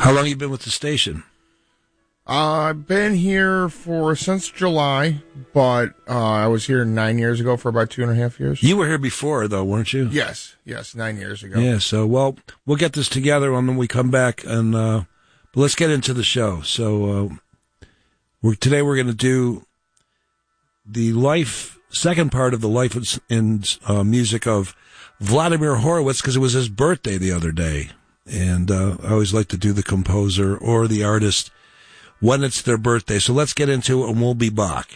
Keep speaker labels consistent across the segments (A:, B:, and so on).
A: How long have you been with the station?
B: I've been here since July, but I was here 9 years ago for about 2.5 years.
A: You were here before, though, weren't you?
B: Yes, 9 years ago.
A: Yeah, so, well, we'll get this together when we come back, and but let's get into the show. So today we're going to do the second part of the life and music of Vladimir Horowitz, because it was his birthday the other day. And I always like to do the composer or the artist when it's their birthday. So let's get into it, and we'll be back.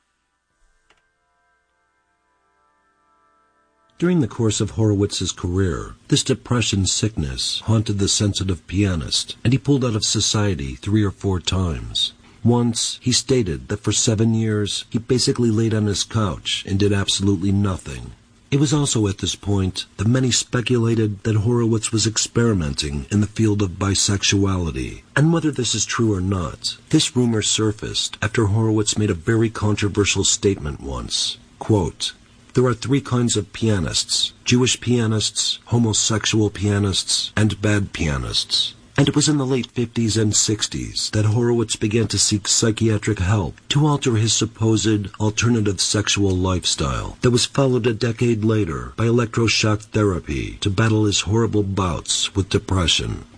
C: During the course of Horowitz's career, this depression sickness haunted the sensitive pianist, and he pulled out of society 3 or 4 times. Once, he stated that for 7 years, he basically laid on his couch and did absolutely nothing. It was also at this point that many speculated that Horowitz was experimenting in the field of bisexuality. And whether this is true or not, this rumor surfaced after Horowitz made a very controversial statement once. Quote, "There are 3 kinds of pianists: Jewish pianists, homosexual pianists, and bad pianists." And it was in the late 50s and 60s that Horowitz began to seek psychiatric help to alter his supposed alternative sexual lifestyle that was followed a decade later by electroshock therapy to battle his horrible bouts with depression.